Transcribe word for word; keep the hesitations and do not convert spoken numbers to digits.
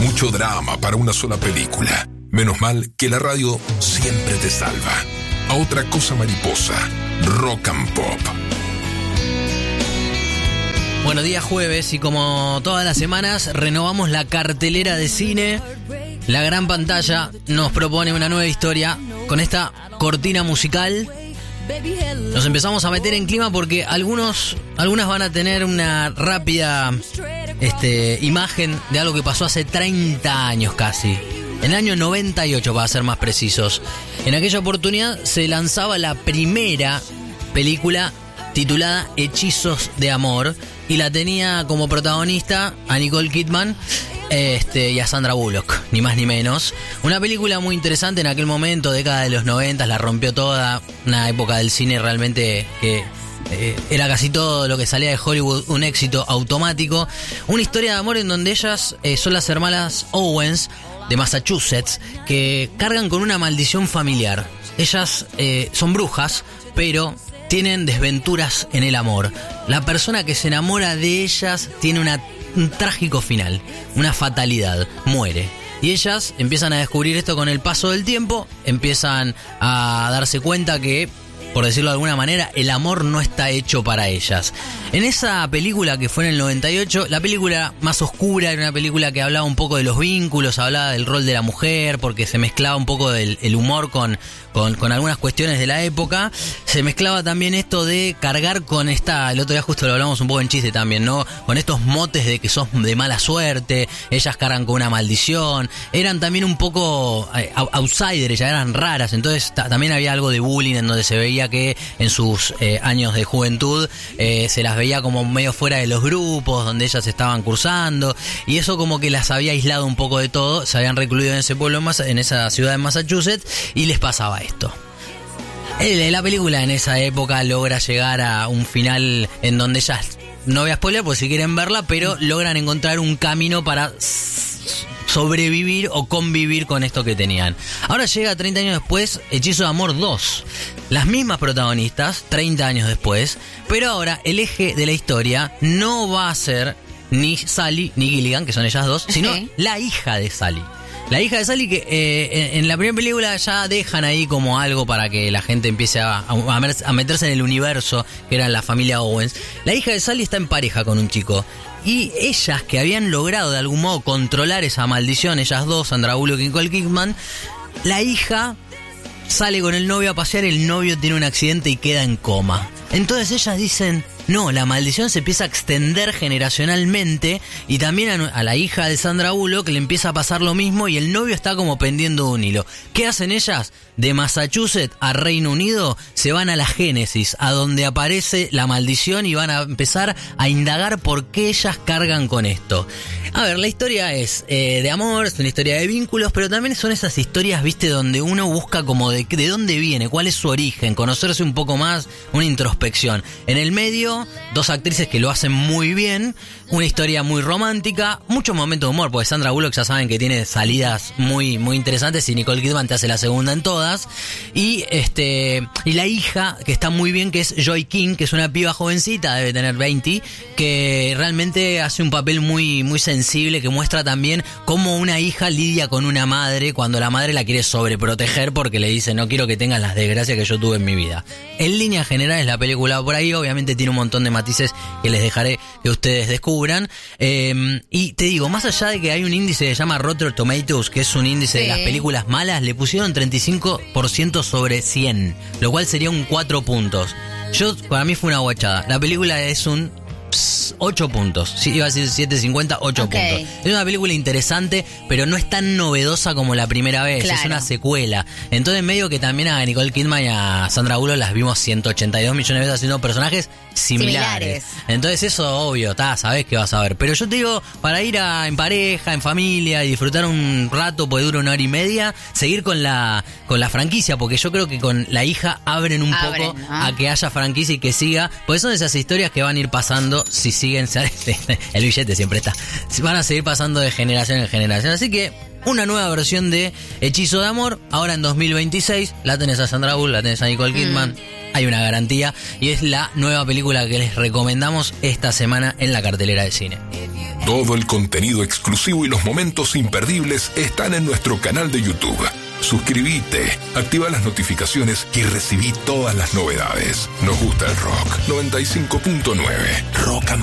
Mucho drama para una sola película. Menos mal que la radio siempre te salva. A otra cosa mariposa. Rock and Pop. Buenos días, jueves, y como todas las semanas renovamos la cartelera de cine. La gran pantalla nos propone una nueva historia con esta cortina musical. Nos empezamos a meter en clima porque algunos, algunas van a tener una rápida este, imagen de algo que pasó hace treinta años casi. En el año noventa y ocho, para ser más precisos. En aquella oportunidad se lanzaba la primera película titulada Hechizos de Amor, y la tenía como protagonista a Nicole Kidman este, y a Sandra Bullock, ni más ni menos. Una película muy interesante en aquel momento, década de los noventa, la rompió toda, una época del cine realmente que eh, era casi todo lo que salía de Hollywood un éxito automático. Una historia de amor en donde ellas eh, son las hermanas Owens de Massachusetts, que cargan con una maldición familiar. Ellas eh, son brujas, pero tienen desventuras en el amor. La persona que se enamora de ellas tiene una, un trágico final, una fatalidad, muere. Y ellas empiezan a descubrir esto con el paso del tiempo, empiezan a darse cuenta que, por decirlo de alguna manera, el amor no está hecho para ellas. En esa película que fue en el noventa y ocho, la película más oscura, era una película que hablaba un poco de los vínculos, hablaba del rol de la mujer, porque se mezclaba un poco del el humor con, con, con algunas cuestiones de la época. Se mezclaba también esto de cargar con esta, el otro día justo lo hablamos un poco en chiste también, ¿no? Con estos motes de que sos de mala suerte, ellas cargan con una maldición, eran también un poco eh, outsiders, ya eran raras, entonces ta- también había algo de bullying en donde se veía que en sus eh, años de juventud eh, se las veía como medio fuera de los grupos donde ellas estaban cursando, y eso como que las había aislado un poco de todo. Se habían recluido en ese pueblo, en esa ciudad de Massachusetts, y les pasaba esto. La película en esa época logra llegar a un final en donde ellas, no voy a spoiler por si quieren verla, pero logran encontrar un camino para sobrevivir o convivir con esto que tenían. Ahora llega treinta años después Hechizo de Amor dos. Las mismas protagonistas, treinta años después, pero ahora el eje de la historia no va a ser ni Sally ni Gilligan, que son ellas dos, sino sí. la hija de Sally. La hija de Sally que eh, en la primera película ya dejan ahí como algo para que la gente empiece a, a, a meterse en el universo, que era la familia Owens. La hija de Sally está en pareja con un chico. Y ellas que habían logrado de algún modo controlar esa maldición, ellas dos, Sandra Bullock y Nicole Kidman, la hija sale con el novio a pasear, el novio tiene un accidente y queda en coma. Entonces ellas dicen, no, la maldición se empieza a extender generacionalmente, y también a, a la hija de Sandra Bullock le empieza a pasar lo mismo, y el novio está como pendiendo un hilo. ¿Qué hacen ellas? De Massachusetts a Reino Unido se van a la Génesis, a donde aparece la maldición, y van a empezar a indagar por qué ellas cargan con esto. A ver, la historia es eh, de amor, es una historia de vínculos, pero también son esas historias, viste, donde uno busca como de, de dónde viene, cuál es su origen, conocerse un poco más, una introspección. En el medio, dos actrices que lo hacen muy bien, una historia muy romántica, muchos momentos de humor, porque Sandra Bullock ya saben que tiene salidas muy, muy interesantes, y Nicole Kidman te hace la segunda en todas, y este y la hija, que está muy bien, que es Joy King, que es una piba jovencita, debe tener veinte, que realmente hace un papel muy, muy sensible, que muestra también cómo una hija lidia con una madre cuando la madre la quiere sobreproteger porque le dice, no quiero que tengas las desgracias que yo tuve en mi vida. En líneas generales la película por ahí obviamente tiene un montón de matices que les dejaré que ustedes descubran, eh, y te digo, más allá de que hay un índice que se llama Rotten Tomatoes, que es un índice sí. de las películas malas, le pusieron treinta y cinco por ciento sobre cien, lo cual sería un cuatro puntos. Yo, para mí fue una guachada. La película es un ocho puntos. Sí, iba a decir siete cincuenta, ocho okay. puntos. Es una película interesante, pero no es tan novedosa como la primera vez. Claro. Es una secuela. Entonces, medio que también a Nicole Kidman y a Sandra Bullock las vimos ciento ochenta y dos millones de veces haciendo personajes similares. similares. Entonces, eso obvio, ta, sabés que vas a ver. Pero yo te digo, para ir a, en pareja, en familia y disfrutar un rato, porque dura una hora y media, seguir con la con la franquicia, porque yo creo que con la hija abren un abren, poco ¿no? a que haya franquicia y que siga. Porque son esas historias que van a ir pasando si siguen, el billete siempre está, van a seguir pasando de generación en generación. Así que una nueva versión de Hechizo de Amor, ahora en dos mil veintiséis, la tenés a Sandra Bullock, la tenés a Nicole Kidman, mm. hay una garantía, y es la nueva película que les recomendamos esta semana en la cartelera de cine. Todo el contenido exclusivo y los momentos imperdibles están en nuestro canal de YouTube. Suscríbete, activa las notificaciones y recibí todas las novedades. Nos gusta el rock. noventa y cinco punto nueve Rock and